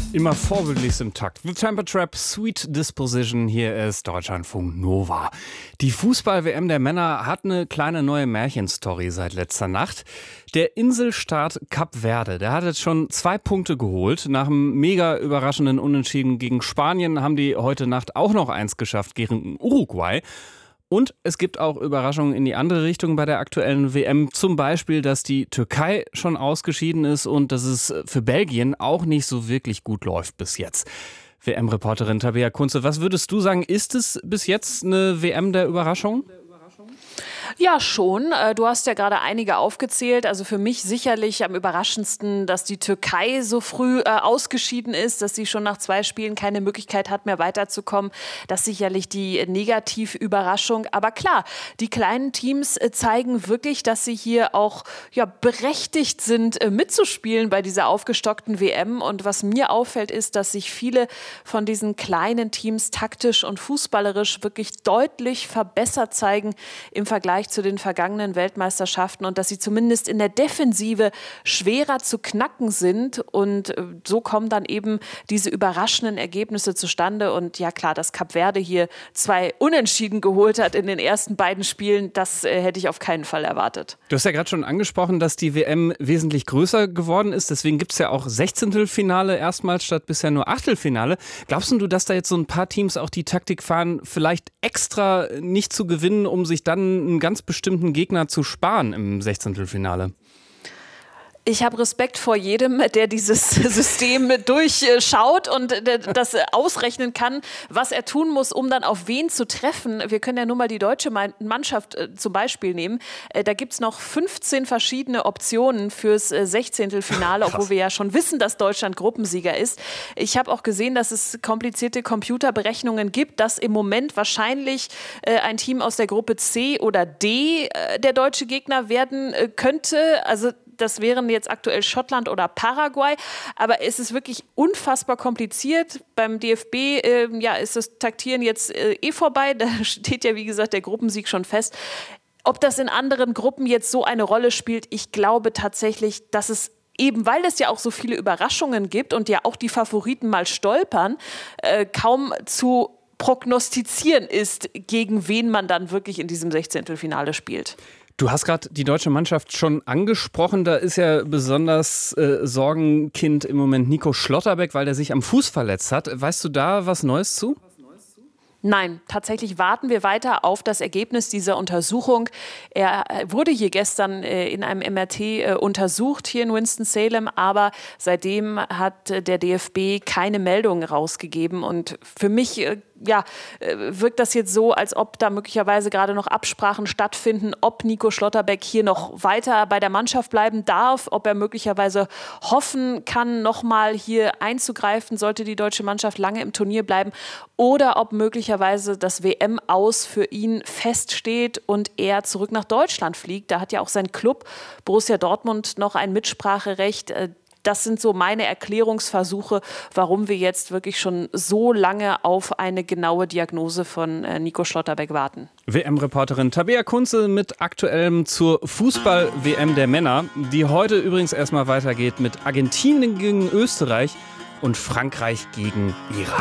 Immer vorbildlichst im Takt. The Temper Trap, Sweet Disposition, hier ist Deutschlandfunk Nova. Die Fußball-WM der Männer hat eine kleine neue Märchenstory seit letzter Nacht. Der Inselstaat Kap Verde, der hat jetzt schon 2 Punkte geholt. Nach einem mega überraschenden Unentschieden gegen Spanien haben die heute Nacht auch noch eins geschafft gegen Uruguay. Und es gibt auch Überraschungen in die andere Richtung bei der aktuellen WM. Zum Beispiel, dass die Türkei schon ausgeschieden ist und dass es für Belgien auch nicht so wirklich gut läuft bis jetzt. WM-Reporterin Tabea Kunze, was würdest du sagen, ist es bis jetzt eine WM der Überraschung? Ja, schon. Du hast ja gerade einige aufgezählt. Also für mich sicherlich am überraschendsten, dass die Türkei so früh ausgeschieden ist, dass sie schon nach 2 Spielen keine Möglichkeit hat, mehr weiterzukommen. Das ist sicherlich die Negativüberraschung. Aber klar, die kleinen Teams zeigen wirklich, dass sie hier auch berechtigt sind, mitzuspielen bei dieser aufgestockten WM. Und was mir auffällt, ist, dass sich viele von diesen kleinen Teams taktisch und fußballerisch wirklich deutlich verbessert zeigen im Vergleich zu den vergangenen Weltmeisterschaften und dass sie zumindest in der Defensive schwerer zu knacken sind. Und so kommen dann eben diese überraschenden Ergebnisse zustande. Und ja klar, dass Kap Verde hier 2 Unentschieden geholt hat in den ersten beiden Spielen, das hätte ich auf keinen Fall erwartet. Du hast ja gerade schon angesprochen, dass die WM wesentlich größer geworden ist. Deswegen gibt es ja auch 16. erstmals statt bisher nur Achtelfinale. Glaubst du, dass da jetzt so ein paar Teams auch die Taktik fahren, vielleicht extra nicht zu gewinnen, um sich dann einen ganz bestimmten Gegner zu sparen im 16. Ich habe Respekt vor jedem, der dieses System durchschaut und das ausrechnen kann, was er tun muss, um dann auf wen zu treffen. Wir können ja nur mal die deutsche Mannschaft zum Beispiel nehmen. Da gibt es noch 15 verschiedene Optionen fürs 16. obwohl wir ja schon wissen, dass Deutschland Gruppensieger ist. Ich habe auch gesehen, dass es komplizierte Computerberechnungen gibt, dass im Moment wahrscheinlich ein Team aus der Gruppe C oder D der deutsche Gegner werden könnte. Also das wären jetzt aktuell Schottland oder Paraguay. Aber es ist wirklich unfassbar kompliziert. Beim DFB ist das Taktieren jetzt vorbei. Da steht ja, wie gesagt, der Gruppensieg schon fest. Ob das in anderen Gruppen jetzt so eine Rolle spielt, ich glaube tatsächlich, dass es eben, weil es ja auch so viele Überraschungen gibt und ja auch die Favoriten mal stolpern, kaum zu prognostizieren ist, gegen wen man dann wirklich in diesem 16. spielt. Du hast gerade die deutsche Mannschaft schon angesprochen. Da ist ja besonders Sorgenkind im Moment Nico Schlotterbeck, weil der sich am Fuß verletzt hat. Weißt du da was Neues zu? Nein, tatsächlich warten wir weiter auf das Ergebnis dieser Untersuchung. Er wurde hier gestern in einem MRT untersucht, hier in Winston-Salem, aber seitdem hat der DFB keine Meldung rausgegeben. Und für mich wirkt das jetzt so, als ob da möglicherweise gerade noch Absprachen stattfinden, ob Nico Schlotterbeck hier noch weiter bei der Mannschaft bleiben darf, ob er möglicherweise hoffen kann, nochmal hier einzugreifen, sollte die deutsche Mannschaft lange im Turnier bleiben, oder ob möglicherweise das WM-Aus für ihn feststeht und er zurück nach Deutschland fliegt. Da hat ja auch sein Club Borussia Dortmund noch ein Mitspracherecht. Das sind so meine Erklärungsversuche, warum wir jetzt wirklich schon so lange auf eine genaue Diagnose von Nico Schlotterbeck warten. WM-Reporterin Tabea Kunze mit Aktuellem zur Fußball-WM der Männer, die heute übrigens erstmal weitergeht mit Argentinien gegen Österreich und Frankreich gegen Iran.